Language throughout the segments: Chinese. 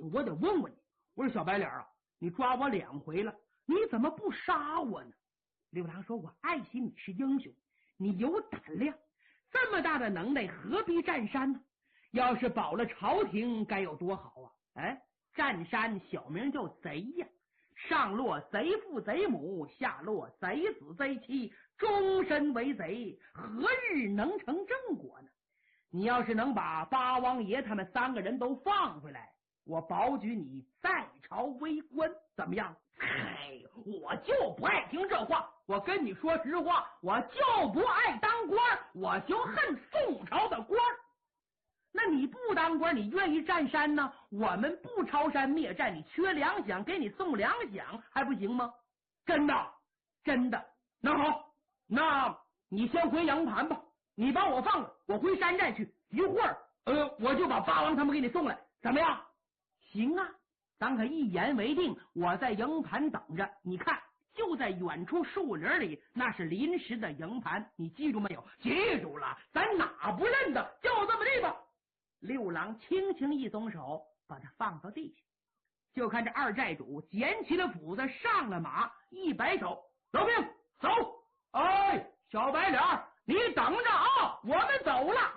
我得问问你，我说小白脸啊，你抓我2回了，你怎么不杀我呢？六郎说，我爱惜你是英雄，你有胆量，这么大的能耐，何必占山呢？要是保了朝廷，该有多好啊！哎，占山小名叫贼呀，上落贼父贼母，下落贼子贼妻，终身为贼，何日能成正果呢？你要是能把八王爷他们3个人都放回来，我保举你在朝为官，怎么样？嘿，我就不爱听这话，我跟你说实话，我就不爱当官，我就恨宋朝的官。那你不当官，你愿意占山呢？我们不抄山灭寨，你缺粮饷，给你送粮饷还不行吗？真的，真的。那好，那你先回营盘吧，你把我放了，我回山寨去，一会儿我就把八王他们给你送来，怎么样？行啊，咱可一言为定，我在营盘等着。你看，就在远处树林里，那是临时的营盘，你记住没有？记住了，咱哪不认得，就这么地吧。六郎轻轻一松手，把他放到地下，就看这二寨主捡起了斧子，上了马，一摆手，老兵走！哎，小白脸，你等着啊，我们走了。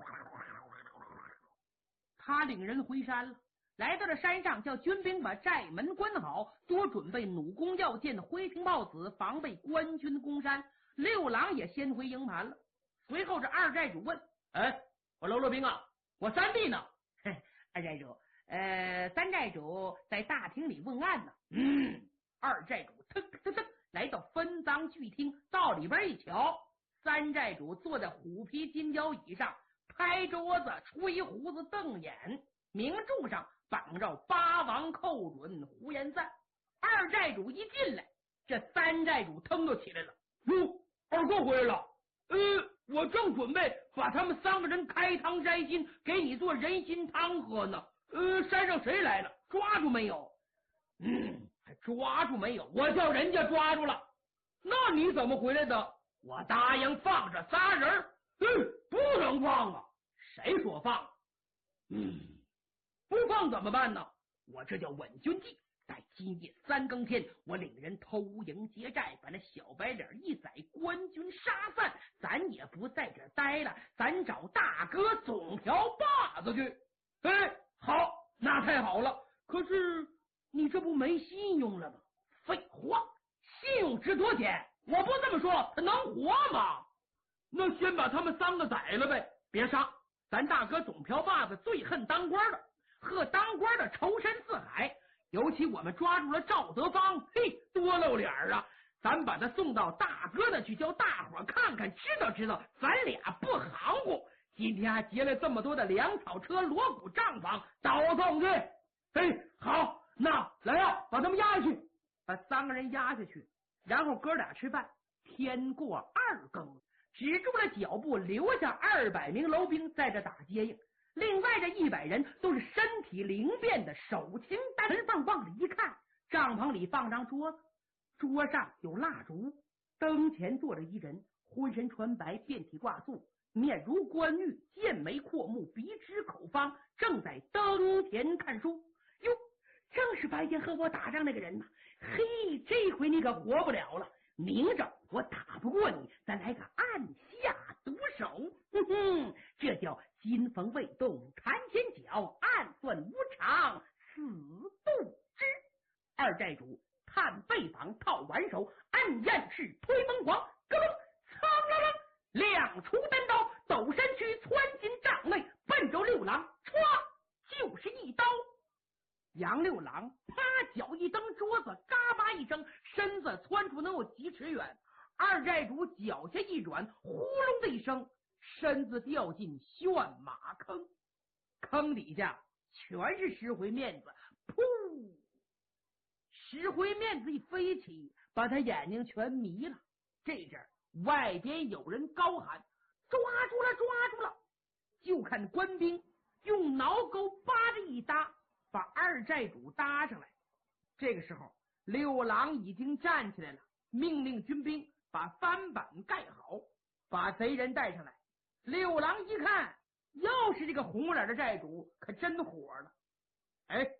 他领人回山了，来到了山上，叫军兵把寨门关好，多准备弩弓药箭、灰瓶炮子，防备官军攻山。六郎也先回营盘了。随后这二寨主问：哎，我喽兵啊，我三弟呢？二寨主，三寨主在大厅里问案呢。二寨主腾来到分赃聚厅，到里边一瞧，三寨主坐在虎皮金交椅上，拍桌子，吹胡子，瞪眼，明柱上绑着八王寇准胡延赞。二寨主一进来，这三寨主腾就起来了。哟，二哥回来了。我正准备把他们3个人开汤摘心，给你做人心汤喝呢。山上谁来了？抓住没有？还抓住没有？我叫人家抓住了。那你怎么回来的？我答应放这仨人。不能放啊！谁说放？不放怎么办呢？我这叫稳军计。在今夜3更天，我领人偷营劫寨，把那小白脸一宰，官军杀散，咱也不在这待了，咱找大哥总瓢把子去。好，那太好了。可是你这不没信用了吗？废话，信用值多钱？我不这么说，他能活吗？那先把他们3个宰了呗，别杀。咱大哥总瓢把子最恨当官的，和当官的仇深似海。尤其我们抓住了赵德芳，多露脸啊！咱把他送到大哥那去，叫大伙看看，知道知道咱俩不含糊。今天还劫了这么多的粮草车、锣鼓帐篷，倒送去。好，那来呀，把他们押下去，把3个人押下去，然后哥俩吃饭。天过2更，止住了脚步，留下200名楼兵在这打接应。另外这100人都是身体灵便的，手擎单棒，往里一看，帐篷里放张桌子，桌上有蜡烛，灯前坐着一人，浑身穿白，遍体挂素，面如冠玉，剑眉阔目，鼻直口方，正在灯前看书。哟，正是白天和我打仗那个人呐！这回你可活不了了。明着我打不过你，咱来个按下毒手。这叫金风未动弹前脚，暗算无常死不知。二寨主探背膀，套挽手，按雁翅，推门簧，咯楞苍啷啷，两出单刀，抖身躯，窜进帐内，奔着六郎，歘，就是一刀。杨六郎啪脚一蹬桌子，嘎巴一声，身子窜出能有几尺远。二寨主脚下一转，呼隆的一声，身子掉进旋马坑，坑底下全是石灰面子。噗！石灰面子一飞起，把他眼睛全迷了。这阵外边有人高喊：抓住了，抓住了！就看官兵用挠钩扒着一搭，把二寨主搭上来。这个时候六郎已经站起来了，命令军兵把翻板盖好，把贼人带上来。六郎一看，又是这个红脸的寨主，可真火了。